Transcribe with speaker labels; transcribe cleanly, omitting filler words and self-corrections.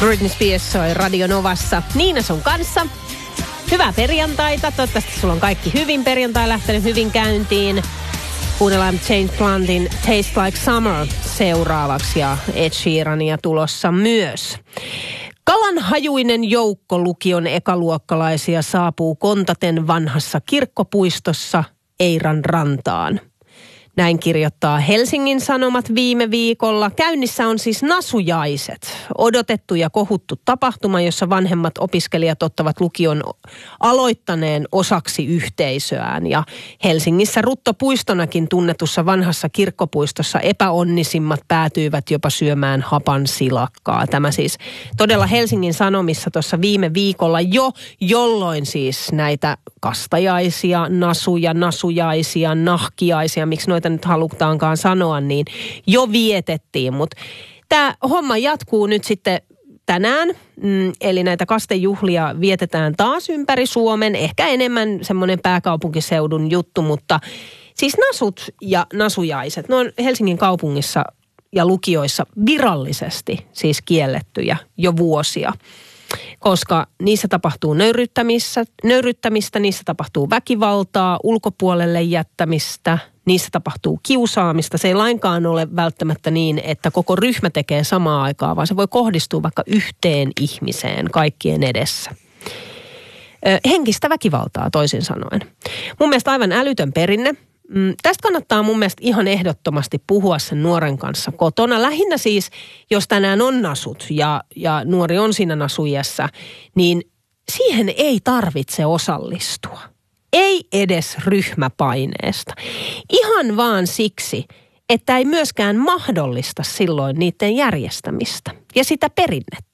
Speaker 1: Britney Spears soi Radio Novassa. Niina sun kanssa. Hyvää perjantaita. Toivottavasti sulla on kaikki hyvin. Perjantai lähtenyt hyvin käyntiin. Kuunnellaan James Blunt'in Taste Like Summer seuraavaksi ja Ed Sheerania tulossa myös. Kalanhajuinen joukko lukion ekaluokkalaisia saapuu kontaten vanhassa kirkkopuistossa Eiran rantaan. Näin kirjoittaa Helsingin Sanomat viime viikolla. Käynnissä on siis nasujaiset, odotettu ja kohuttu tapahtuma, jossa vanhemmat opiskelijat ottavat lukion aloittaneen osaksi yhteisöään. Ja Helsingissä Ruttopuistonakin tunnetussa vanhassa kirkkopuistossa epäonnisimmat päätyivät jopa syömään hapan silakkaa. Tämä siis todella Helsingin Sanomissa tuossa viime viikolla jolloin siis näitä kastajaisia, nasujaisia, nahkiaisia, miksi noita nyt halutaankaan sanoa, niin jo vietettiin. Mutta tämä homma jatkuu nyt sitten tänään, eli näitä kastejuhlia vietetään taas ympäri Suomen, ehkä enemmän semmoinen pääkaupunkiseudun juttu, mutta siis nasut ja nasujaiset, ne on Helsingin kaupungissa ja lukioissa virallisesti siis kiellettyjä jo vuosia. Koska niissä tapahtuu nöyryttämistä, niissä tapahtuu väkivaltaa, ulkopuolelle jättämistä, niissä tapahtuu kiusaamista. Se ei lainkaan ole välttämättä niin, että koko ryhmä tekee samaa aikaa, vaan se voi kohdistua vaikka yhteen ihmiseen kaikkien edessä. Henkistä väkivaltaa toisin sanoen. Mun mielestä aivan älytön perinne. Tästä kannattaa mun mielestä ihan ehdottomasti puhua sen nuoren kanssa kotona. Lähinnä siis, jos tänään on nasut ja nuori on siinä nasuiässä, niin siihen ei tarvitse osallistua. Ei edes ryhmäpaineesta. Ihan vaan siksi, että ei myöskään mahdollista silloin niiden järjestämistä ja sitä perinnettä.